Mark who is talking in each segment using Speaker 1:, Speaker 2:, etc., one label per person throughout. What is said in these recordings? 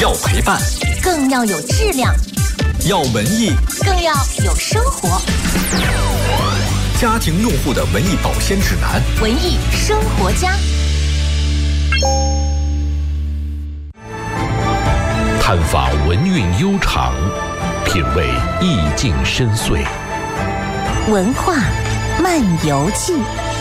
Speaker 1: 要陪伴，
Speaker 2: 更要有质量；
Speaker 1: 要文艺，
Speaker 2: 更要有生活。
Speaker 1: 家庭用户的文艺保鲜指南，
Speaker 2: 文艺生活家。
Speaker 3: 探访文韵悠长，品味意境深邃。
Speaker 2: 文化漫游记。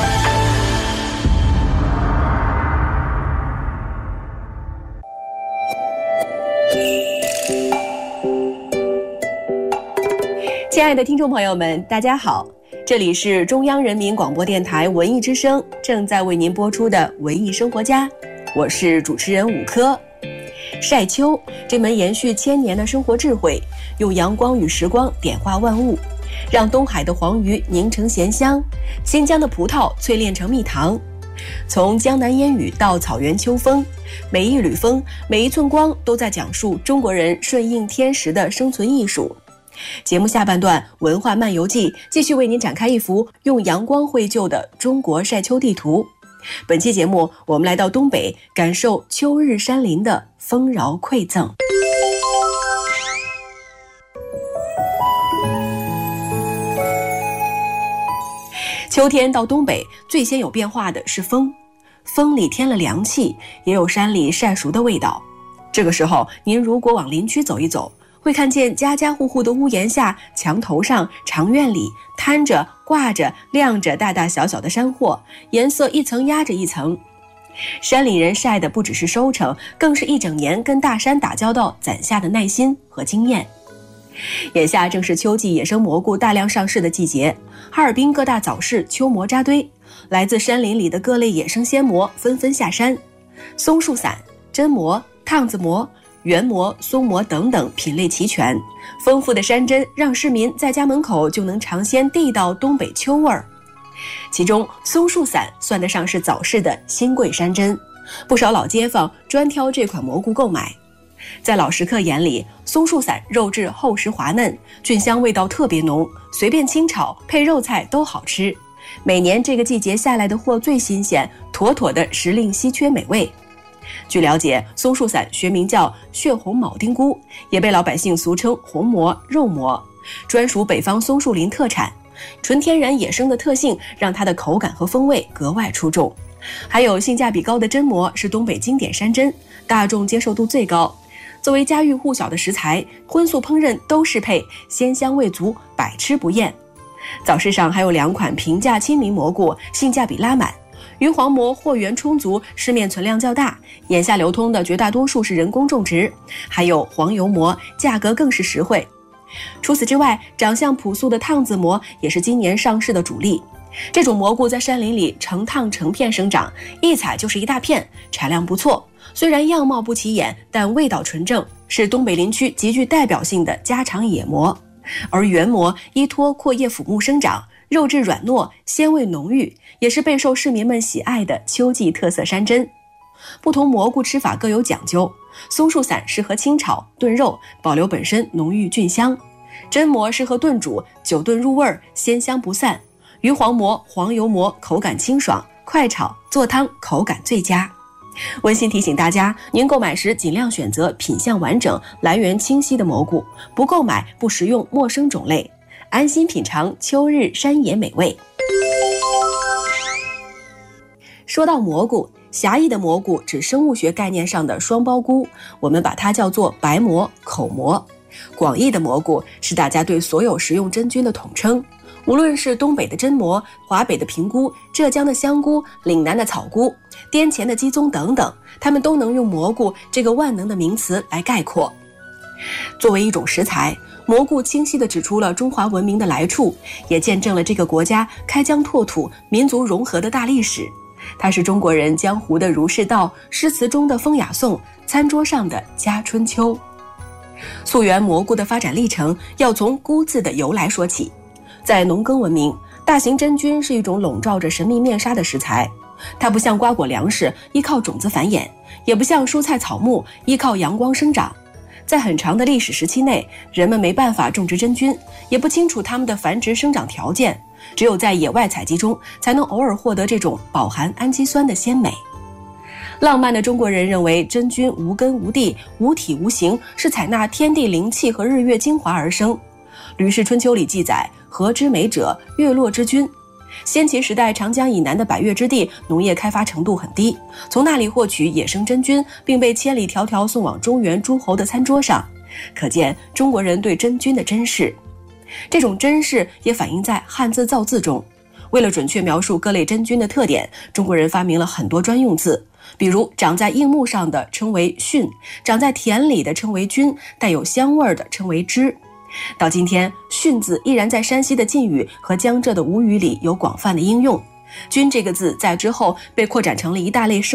Speaker 4: 亲爱的听众朋友们，大家好，这里是中央人民广播电台文艺之声正在为您播出的文艺生活家，我是主持人武科。晒秋这门延续千年的生活智慧，用阳光与时光点化万物，让东海的黄鱼凝成咸香，新疆的葡萄淬炼成蜜糖。从江南烟雨到草原秋风，每一缕风，每一寸光，都在讲述中国人顺应天时的生存艺术。节目下半段文化漫游记继续为您展开一幅用阳光绘就的中国晒秋地图。本期节目我们来到东北，感受秋日山林的丰饶馈赠。秋天到东北，最先有变化的是风，风里添了凉气，也有山里晒熟的味道。这个时候您如果往林区走一走，会看见家家户户的屋檐下、墙头上、长院里摊着、挂着、晾着大大小小的山货，颜色一层压着一层。山里人晒的不只是收成，更是一整年跟大山打交道攒下的耐心和经验。眼下正是秋季野生蘑菇大量上市的季节，哈尔滨各大早市秋蘑扎堆，来自山林里的各类野生鲜蘑纷纷下山，松树伞、榛蘑、烫子蘑、圆蘑、松蘑等等品类齐全，丰富的山珍让市民在家门口就能尝鲜地道东北秋味儿。其中松树伞算得上是早市的新贵山珍，不少老街坊专挑这款蘑菇购买。在老食客眼里，松树伞肉质厚实滑嫩，菌香味道特别浓，随便清炒配肉菜都好吃。每年这个季节下来的货最新鲜，妥妥的时令稀缺美味。据了解，松树伞学名叫血红铆钉菇，也被老百姓俗称红蘑、肉蘑，专属北方松树林特产。纯天然野生的特性让它的口感和风味格外出众。还有性价比高的榛蘑是东北经典山珍，大众接受度最高。作为家喻户晓的食材，荤素烹饪都适配，鲜香味足，百吃不厌。早市上还有2款平价亲民蘑菇，性价比拉满。鱼黄蘑货源充足，市面存量较大，眼下流通的绝大多数是人工种植，还有黄油蘑，价格更是实惠。除此之外，长相朴素的烫子蘑也是今年上市的主力。这种蘑菇在山林里成趟成片生长，一采就是一大片，产量不错。虽然样貌不起眼，但味道纯正，是东北林区极具代表性的家常野蘑。而圆蘑依托阔叶腐木生长，肉质软糯，鲜味浓郁，也是备受市民们喜爱的秋季特色山珍。不同蘑菇吃法各有讲究，松树伞适合清炒、炖肉，保留本身浓郁菌香；榛蘑适合炖煮，久炖入味，鲜香不散；鱼黄蘑、黄油蘑口感清爽，快炒、做汤口感最佳。温馨提醒大家，您购买时尽量选择品相完整、来源清晰的蘑菇，不购买不食用陌生种类，安心品尝秋日山野美味。说到蘑菇，狭义的蘑菇指生物学概念上的双胞菇，我们把它叫做白蘑、口蘑。广义的蘑菇是大家对所有食用真菌的统称，无论是东北的榛蘑、华北的平菇、浙江的香菇、岭南的草菇、滇黔的鸡枞等等，它们都能用蘑菇这个万能的名词来概括。作为一种食材，蘑菇清晰地指出了中华文明的来处，也见证了这个国家开疆拓土、民族融合的大历史。它是中国人江湖的儒释道，诗词中的风雅颂，餐桌上的家春秋。溯源蘑菇的发展历程，要从菇字的由来说起。在农耕文明，大型真菌是一种笼罩着神秘面纱的食材，它不像瓜果粮食依靠种子繁衍，也不像蔬菜草木依靠阳光生长。在很长的历史时期内，人们没办法种植真菌，也不清楚它们的繁殖生长条件，只有在野外采集中才能偶尔获得这种饱含氨基酸的鲜美。 浪漫的中国人认为真菌无根无蒂、无体无形，是采纳天地灵气和日月精华而生。《吕氏春秋》里记载：河之美者，月落之君。先秦时代长江以南的百越之地农业开发程度很低，从那里获取野生真菌，并被千里迢迢送往中原诸侯的餐桌上，可见中国人对真菌的珍视。这种珍视也反映在汉字造字中。为了准确描述各类真菌的特点，中国人发明了很多专用字，比如长在硬木上的称为蕈，长在田里的称为菌，带有香味的称为枝。到今天，蕈字依然在山西的晋语和江浙的吴语里有广泛的应用。菌这个字在之后被扩展成了一大类